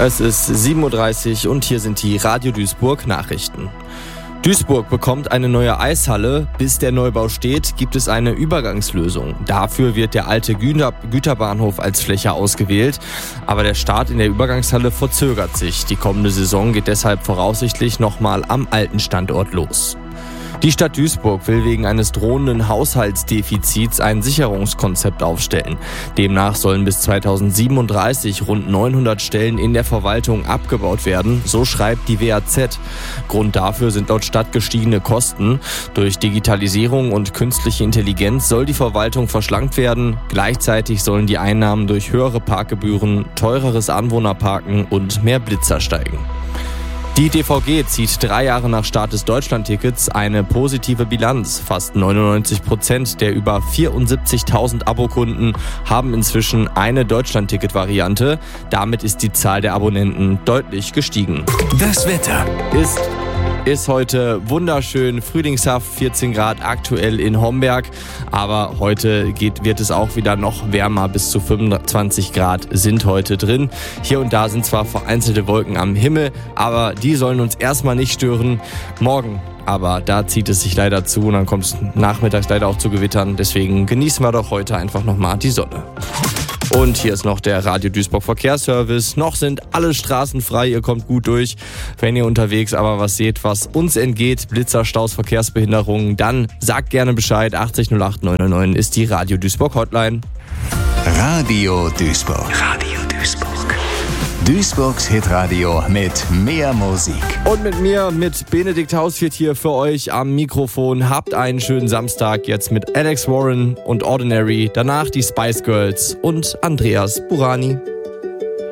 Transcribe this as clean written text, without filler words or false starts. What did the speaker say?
Es ist 7:30 Uhr und hier sind die Radio Duisburg Nachrichten. Duisburg bekommt eine neue Eishalle. Bis der Neubau steht, gibt es eine Übergangslösung. Dafür wird der alte Güterbahnhof als Fläche ausgewählt. Aber der Start in der Übergangshalle verzögert sich. Die kommende Saison geht deshalb voraussichtlich nochmal am alten Standort los. Die Stadt Duisburg will wegen eines drohenden Haushaltsdefizits ein Sicherungskonzept aufstellen. Demnach sollen bis 2037 rund 900 Stellen in der Verwaltung abgebaut werden, so schreibt die WAZ. Grund dafür sind laut Stadt gestiegene Kosten. Durch Digitalisierung und künstliche Intelligenz soll die Verwaltung verschlankt werden. Gleichzeitig sollen die Einnahmen durch höhere Parkgebühren, teureres Anwohnerparken und mehr Blitzer steigen. Die DVG zieht 3 Jahre nach Start des Deutschlandtickets eine positive Bilanz. Fast 99% der über 74.000 Abokunden haben inzwischen eine Deutschlandticket-Variante. Damit ist die Zahl der Abonnenten deutlich gestiegen. Das Wetter ist heute wunderschön, frühlingshaft, 14 Grad aktuell in Homberg. Aber heute wird es auch wieder noch wärmer, bis zu 25 Grad sind heute drin. Hier und da sind zwar vereinzelte Wolken am Himmel, aber die sollen uns erstmal nicht stören. Morgen aber da zieht es sich leider zu und dann kommt es nachmittags leider auch zu Gewittern. Deswegen genießen wir doch heute einfach nochmal die Sonne. Und hier ist noch der Radio Duisburg Verkehrsservice. Noch sind alle Straßen frei, ihr kommt gut durch. Wenn ihr unterwegs aber was seht, was uns entgeht, Blitzer, Staus, Verkehrsbehinderungen, dann sagt gerne Bescheid. 80 08 999 ist die Radio Duisburg Hotline. Radio Duisburg. Duisburgs Hitradio mit mehr Musik. Und mit mir, mit Benedikt Hausviert hier für euch am Mikrofon. Habt einen schönen Samstag jetzt mit Alex Warren und Ordinary. Danach die Spice Girls und Andreas Burani.